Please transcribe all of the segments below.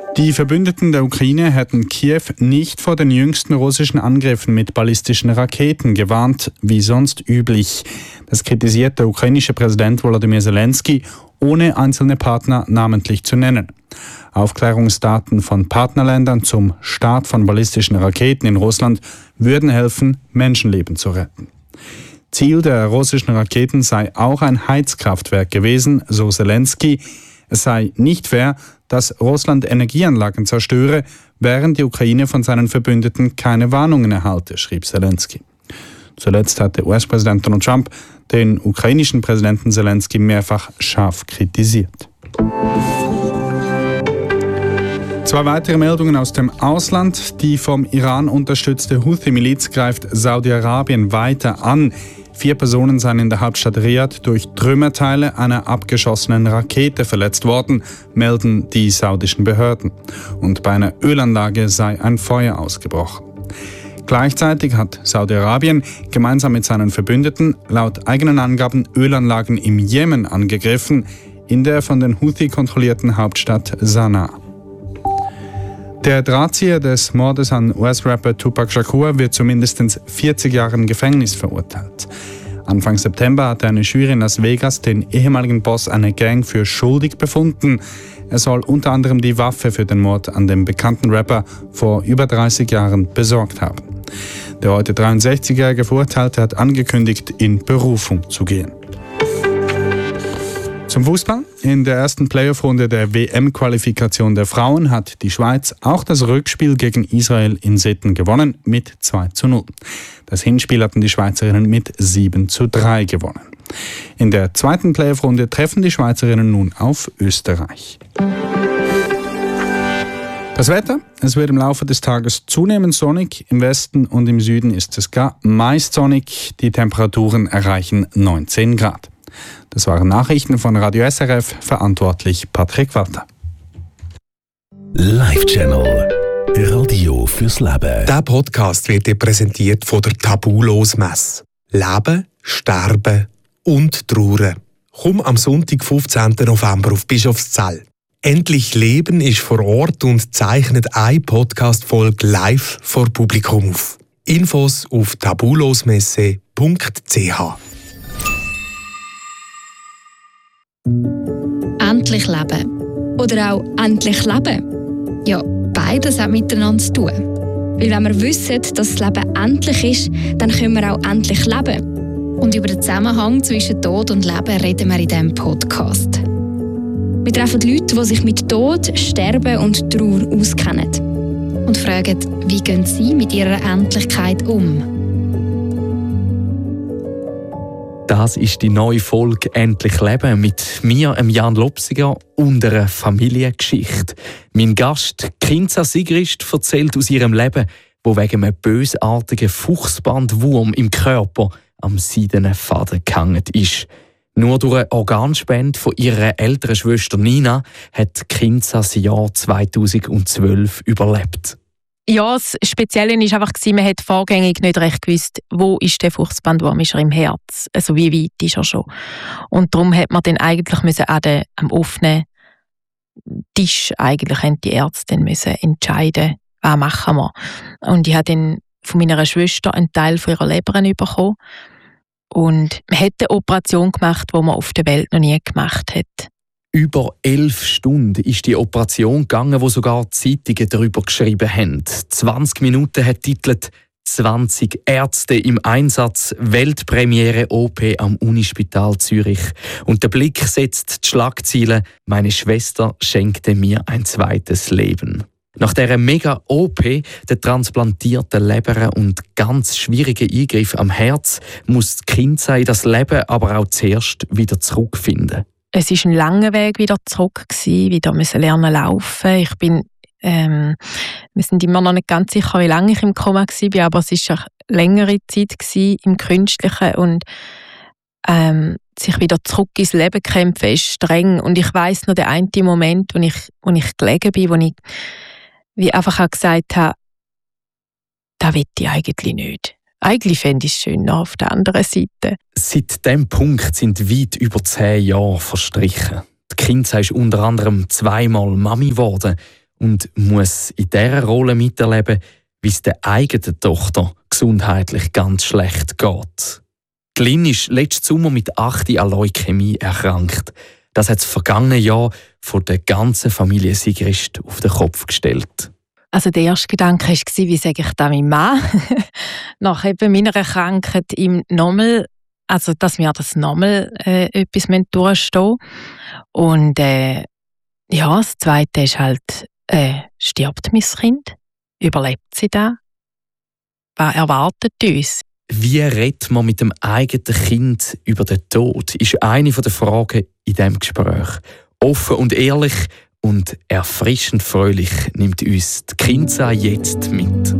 Die Verbündeten der Ukraine hätten Kiew nicht vor den jüngsten russischen Angriffen mit ballistischen Raketen gewarnt, wie sonst üblich. Das kritisiert der ukrainische Präsident Volodymyr Zelensky, ohne einzelne Partner namentlich zu nennen. Aufklärungsdaten von Partnerländern zum Start von ballistischen Raketen in Russland würden helfen, Menschenleben zu retten. Ziel der russischen Raketen sei auch ein Heizkraftwerk gewesen, so Zelensky. Es sei nicht fair, dass Russland Energieanlagen zerstöre, während die Ukraine von seinen Verbündeten keine Warnungen erhalte, schrieb Zelensky. Zuletzt hatte US-Präsident Donald Trump den ukrainischen Präsidenten Zelensky mehrfach scharf kritisiert. Zwei weitere Meldungen aus dem Ausland. Die vom Iran unterstützte Houthi-Miliz greift Saudi-Arabien weiter an. 4 Personen seien in der Hauptstadt Riad durch Trümmerteile einer abgeschossenen Rakete verletzt worden, melden die saudischen Behörden. Und bei einer Ölanlage sei ein Feuer ausgebrochen. Gleichzeitig hat Saudi-Arabien gemeinsam mit seinen Verbündeten laut eigenen Angaben Ölanlagen im Jemen angegriffen, in der von den Houthi kontrollierten Hauptstadt Sanaa. Der Drahtzieher des Mordes an US-Rapper Tupac Shakur wird zu mindestens 40 Jahren Gefängnis verurteilt. Anfang September hatte eine Jury in Las Vegas den ehemaligen Boss einer Gang für schuldig befunden. Er soll unter anderem die Waffe für den Mord an dem bekannten Rapper vor über 30 Jahren besorgt haben. Der heute 63-jährige Verurteilte hat angekündigt, in Berufung zu gehen. Zum Fußball. In der ersten Playoff-Runde der WM-Qualifikation der Frauen hat die Schweiz auch das Rückspiel gegen Israel in Sitten gewonnen mit 2:0. Das Hinspiel hatten die Schweizerinnen mit 7:3 gewonnen. In der zweiten Playoff-Runde treffen die Schweizerinnen nun auf Österreich. Das Wetter. Es wird im Laufe des Tages zunehmend sonnig. Im Westen und im Süden ist es gar meist sonnig. Die Temperaturen erreichen 19 Grad. Das waren Nachrichten von Radio SRF, verantwortlich Patrick Walter. Live-Channel. Radio fürs Leben. Dieser Podcast wird dir präsentiert von der Tabulos-Messe. Leben, Sterben und Trauern. Komm am Sonntag, 15. November auf Bischofszell. Endlich Leben ist vor Ort und zeichnet eine Podcast-Folge live vor Publikum auf. Infos auf tabulosmesse.ch. Endlich leben. Oder auch endlich leben. Ja, beides hat miteinander zu tun. Weil wenn wir wissen, dass das Leben endlich ist, dann können wir auch endlich leben. Und über den Zusammenhang zwischen Tod und Leben reden wir in diesem Podcast. Wir treffen Leute, die sich mit Tod, Sterben und Trauer auskennen. Und fragen, wie gehen sie mit ihrer Endlichkeit um? Das ist die neue Folge «Endlich Leben» mit mir, Jan Lopsiger, und einer Familiengeschichte. Mein Gast, Kinza Sigrist, erzählt aus ihrem Leben, wo wegen einem bösartigen Fuchsbandwurm im Körper am seidenen Faden gehangen ist. Nur durch eine Organspende von ihrer älteren Schwester Nina hat Kinza das Jahr 2012 überlebt. Ja, das Spezielle war einfach, man hat vorgängig nicht recht gewusst, wo ist der Fuchsbandwurm, ist er im Herz, also wie weit ist er schon. Und darum hat man dann eigentlich am offenen Tisch die Ärzte dann entscheiden, was machen wir. Und ich habe dann von meiner Schwester einen Teil von ihrer Leber bekommen. Und man hat eine Operation gemacht, die man auf der Welt noch nie gemacht hat. Über 11 Stunden ist die Operation gegangen, wo sogar die Zeitungen darüber geschrieben haben. 20 Minuten hat titelt 20 Ärzte im Einsatz, Weltpremiere OP am Unispital Zürich. Und der Blick setzt die Schlagziele: Meine Schwester schenkte mir ein zweites Leben. Nach dieser Mega-OP, der transplantierten Leber und ganz schwierigen Eingriff am Herz, muss das Kind in das Leben aber auch zuerst wieder zurückfinden. Es war ein langer Weg wieder zurück, wieder lernen laufen. Wir sind immer noch nicht ganz sicher, wie lange ich im Koma war, aber es war eine längere Zeit im Künstlichen und sich wieder zurück ins Leben kämpfen ist streng. Und ich weiss noch den einen Moment, wo ich gelegen bin, wo ich wie einfach auch gesagt habe, das will ich eigentlich nicht. Eigentlich fände ich es schön auf der anderen Seite. Seit diesem Punkt sind weit über 10 Jahre verstrichen. Die Kinza ist unter anderem 2-mal Mami geworden. und muss in dieser Rolle miterleben, wie es der eigenen Tochter gesundheitlich ganz schlecht geht. Die Lynn ist letzten Sommer mit 8 an Leukämie erkrankt. Das hat das vergangene Jahr von der ganzen Familie Sigrist auf den Kopf gestellt. Also der erste Gedanke war, wie sage ich das meinem Mann? Nach eben meiner Krankheit ihm nochmal, also dass wir das nochmal etwas durchstehen müssen. Und das Zweite ist halt, stirbt mein Kind? Überlebt sie da? Was erwartet uns? Wie redet man mit dem eigenen Kind über den Tod, ist eine der Fragen in diesem Gespräch. Offen und ehrlich und erfrischend fröhlich nimmt uns die Kinsa jetzt mit.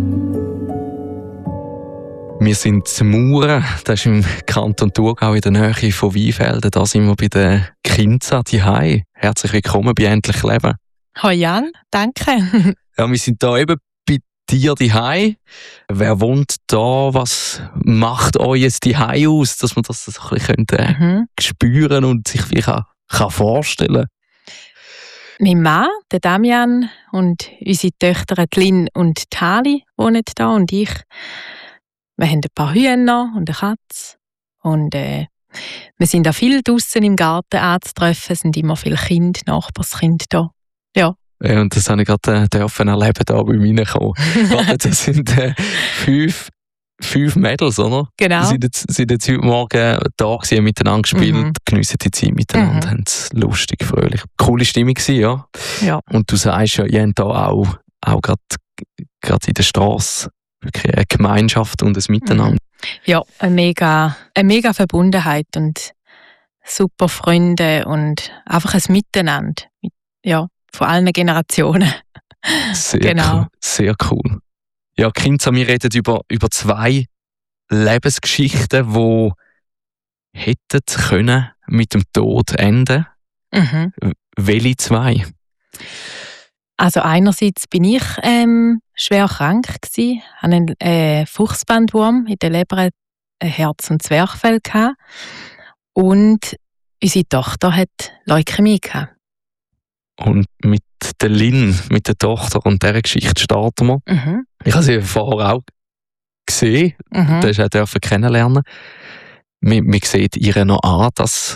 Wir sind in Mauren, das ist im Kanton Thurgau in der Nähe von Weinfelden. Da sind wir bei der Kinsa zuhause. Herzlich willkommen bei «Endlich Leben». Hallo Jan, danke. Ja, wir sind hier eben bei dir zuhause. Wer wohnt da? Was macht euch jetzt zuhause aus, dass man das so ein bisschen spüren und sich vielleicht auch vorstellen kann? Mein Mann, der Damian, und unsere Töchter Lynn und Tali wohnen da und ich. Wir haben ein paar Hühner und eine Katze. Und wir sind auch viel draussen im Garten anzutreffen. Es sind immer viele Kinder, Nachbarskinder da. Ja. Ja, und das habe ich gerade erleben, da bei mir kommen. Das sind 5 Mädels, oder? Genau. Sie sind jetzt heute Morgen da gewesen, miteinander gespielt, geniessen die Zeit miteinander, haben es lustig, fröhlich. Coole Stimmung gewesen, ja. Ja. Und du sagst ja, ihr habt da auch gerade in der Straße wirklich eine Gemeinschaft und ein Miteinander. Ja, eine mega Verbundenheit und super Freunde und einfach ein Miteinander. Ja, von allen Generationen. Sehr genau. Cool, sehr cool. Ja, Kinsa, wir reden über 2 Lebensgeschichten, die hätten können mit dem Tod enden. Welche 2? Also einerseits bin ich schwer krank gsi, hatte einen Fuchsbandwurm in der Leber, ein Herz- und Zwerchfell gehabt. Und unsere Tochter hat Leukämie gehabt. Und mit der Lynn, mit der Tochter und dieser Geschichte starten wir. Ich habe sie vorher auch gesehen, das durfte kennenlernen. Man sieht ihr noch an, dass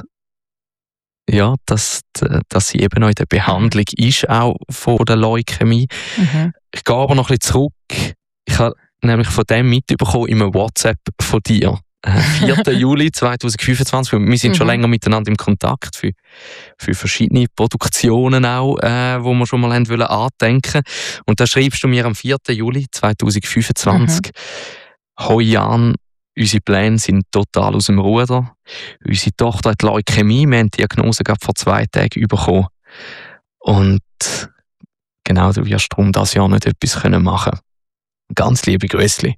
sie eben noch in der Behandlung ist, auch von der Leukämie. Ich gehe aber noch ein bisschen zurück. Ich habe nämlich von dem mitbekommen in einem WhatsApp von dir. 4. Juli 2025. Wir sind schon länger miteinander im Kontakt für verschiedene Produktionen auch, wo wir schon mal andenken wollten. Und da schreibst du mir am 4. Juli 2025: «Hoi Jan, unsere Pläne sind total aus dem Ruder. Unsere Tochter hat Leukämie. Wir haben die Diagnose gerade vor 2 Tagen bekommen. Und genau, du wirst darum dieses Jahr nicht etwas machen können. Ganz liebe Grüßli.»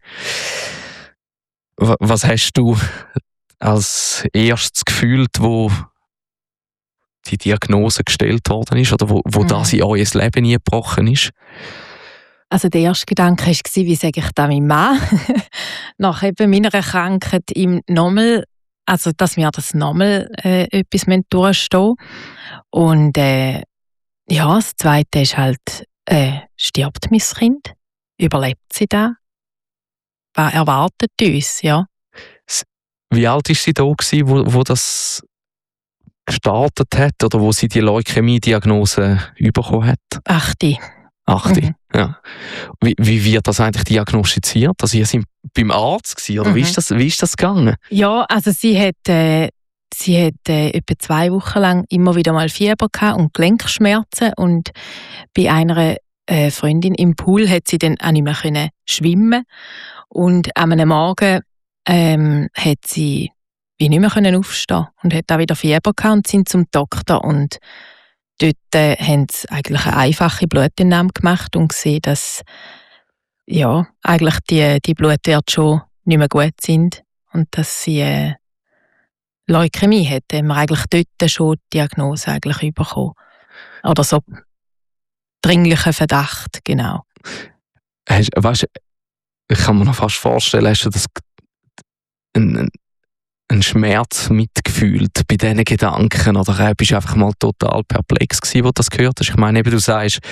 Was hast du als erstes gefühlt, wo die Diagnose gestellt worden ist oder wo das in euer Leben eingebrochen ist? Also der erste Gedanke war, wie sage ich das meinem Mann? Nach eben meiner Krankheit ihm nochmal, also dass wir das nochmal etwas durchstehen müssen. Und das Zweite ist halt, stirbt mein Kind? Überlebt sie da? Was erwartet uns, ja? Wie alt war sie da, wo das gestartet hat oder wo sie die Leukämie-Diagnose bekommen hat? 8. 8. Ja. Wie wird das eigentlich diagnostiziert? Also ihr seid beim Arzt gewesen, oder wie ist das gegangen? Ja, also sie hat etwa 2 Wochen lang immer wieder mal Fieber gehabt und Gelenkschmerzen und bei einer Freundin im Pool hat sie dann auch nicht mehr schwimmen. Und an einem Morgen hat sie wie nicht mehr aufstehen und hat auch wieder Fieber gehabt und sind zum Doktor. Und dort haben sie eigentlich eine einfache Blutentnahme gemacht und gesehen, dass eigentlich die Blutwerte schon nicht mehr gut sind und dass sie Leukämie hat. Haben wir eigentlich dort schon die Diagnose eigentlich bekommen. Oder so dringlichen Verdacht, genau. Weißt, ich kann mir noch fast vorstellen, hast du das einen Schmerz mitgefühlt bei diesen Gedanken oder bist du einfach mal total perplex gewesen, wo du das gehört hast? Ich meine, eben, du sagst,